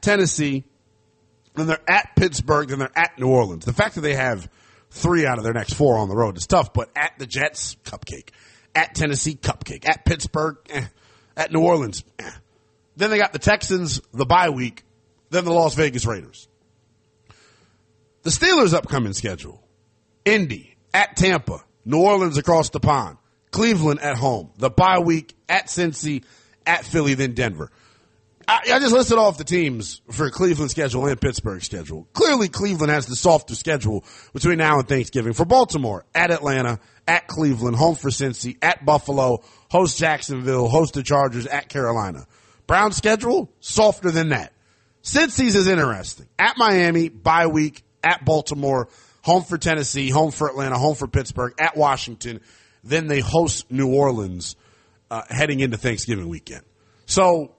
Tennessee, then they're at Pittsburgh, then they're at New Orleans. The fact that they have 3 out of their next 4 on the road is tough, but at the Jets, cupcake. At Tennessee, cupcake. At Pittsburgh, At New Orleans, Then they got the Texans, the bye week, then the Las Vegas Raiders. The Steelers' upcoming schedule: Indy, at Tampa, New Orleans across the pond, Cleveland at home, the bye week, at Cincy, at Philly, then Denver. I just listed off the teams for Cleveland's schedule and Pittsburgh's schedule. Clearly, Cleveland has the softer schedule between now and Thanksgiving. For Baltimore, at Atlanta, at Cleveland, home for Cincy, at Buffalo, host Jacksonville, host the Chargers, at Carolina. Brown's schedule, softer than that. Cincy's is interesting. At Miami, bye week, at Baltimore, home for Tennessee, home for Atlanta, home for Pittsburgh, at Washington. Then they host New Orleans heading into Thanksgiving weekend. So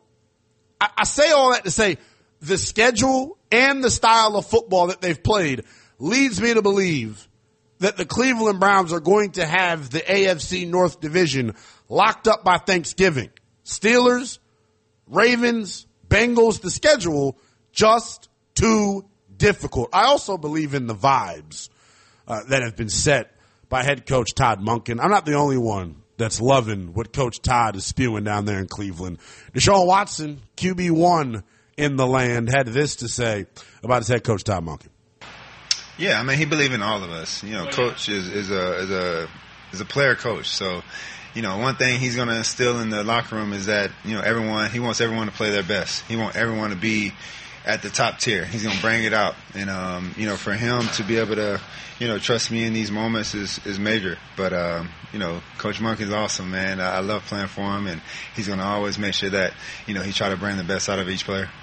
I say all that to say the schedule and the style of football that they've played leads me to believe that the Cleveland Browns are going to have the AFC North Division locked up by Thanksgiving. Steelers, Ravens, Bengals, the schedule just too difficult. I also believe in the vibes that have been set by head coach Todd Monken. I'm not the only one that's loving what Coach Todd is spewing down there in Cleveland. Deshaun Watson, QB1 in the land, had this to say about his head coach Todd Monken. Yeah, I mean, he believes in all of us. You know, Coach is a player coach. So, you know, one thing he's going to instill in the locker room is that, you know, he wants everyone to play their best. He wants everyone to be at the top tier. He's going to bring it out. And, you know, for him to be able to, you know, trust me in these moments is major. But, you know, Coach Monken's awesome, man. I love playing for him, and he's going to always make sure that, you know, he try to bring the best out of each player.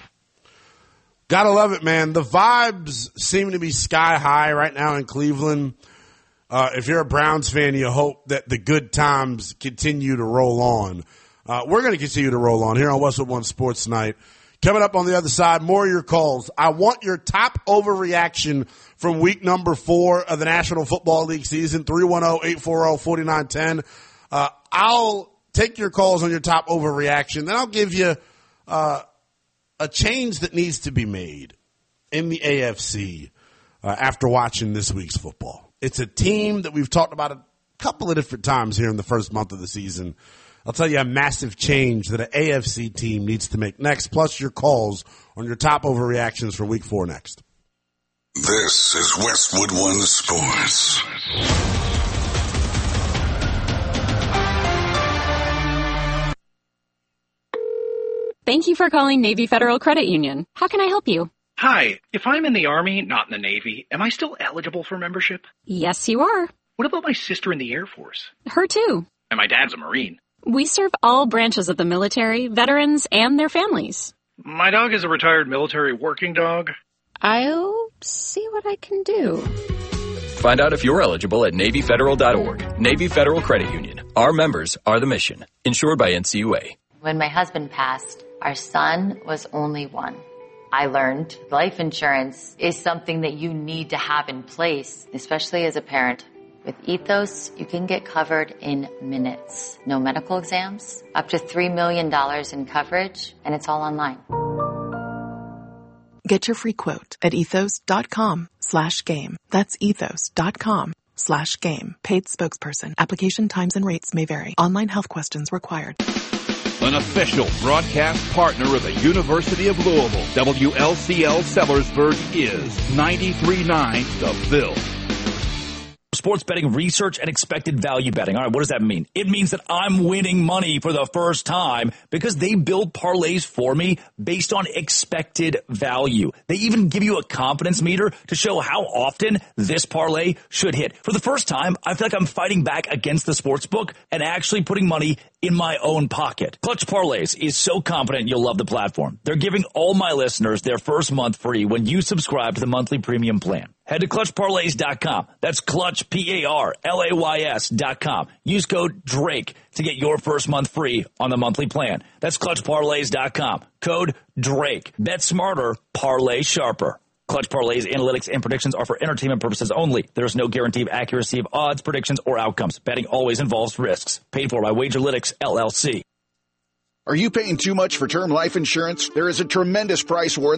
Gotta love it, man. The vibes seem to be sky high right now in Cleveland. If you're a Browns fan, you hope that the good times continue to roll on. We're going to continue to roll on here on Westwood One Sports Night. Coming up on the other side, more of your calls. I want your top overreaction from week number 4 of the National Football League season, 310-840-4910. I'll take your calls on your top overreaction. Then I'll give you a change that needs to be made in the AFC after watching this week's football. It's a team that we've talked about a couple of different times here in the first month of the season. I'll tell you a massive change that an AFC team needs to make next, plus your calls on your top overreactions for week 4 next. This is Westwood One Sports. Thank you for calling Navy Federal Credit Union. How can I help you? Hi, if I'm in the Army, not in the Navy, am I still eligible for membership? Yes, you are. What about my sister in the Air Force? Her too. And my dad's a Marine. We serve all branches of the military, veterans, and their families. My dog is a retired military working dog. I'll see what I can do. Find out if you're eligible at NavyFederal.org. Navy Federal Credit Union. Our members are the mission. Insured by NCUA. When my husband passed, our son was only 1. I learned life insurance is something that you need to have in place, especially as a parent. With Ethos, you can get covered in minutes. No medical exams, up to $3 million in coverage, and it's all online. Get your free quote at ethos.com/game. That's ethos.com/game. Paid spokesperson. Application times and rates may vary. Online health questions required. An official broadcast partner of the University of Louisville, WLCL Sellersburg is 93.9 The Ville. Sports betting research and expected value betting. All right, what does that mean? It means that I'm winning money for the first time because they build parlays for me based on expected value. They even give you a confidence meter to show how often this parlay should hit. For the first time, I feel like I'm fighting back against the sports book and actually putting money in my own pocket. Clutch Parlays is so confident you'll love the platform. They're giving all my listeners their first month free when you subscribe to the monthly premium plan. Head to ClutchParlays.com. That's Clutch, PARLAYS.com. Use code DRAKE to get your first month free on the monthly plan. That's ClutchParlays.com. Code DRAKE. Bet smarter, parlay sharper. Clutch Parlays, analytics, and predictions are for entertainment purposes only. There is no guarantee of accuracy of odds, predictions, or outcomes. Betting always involves risks. Paid for by Wagerlytics, LLC. Are you paying too much for term life insurance? There is a tremendous price war in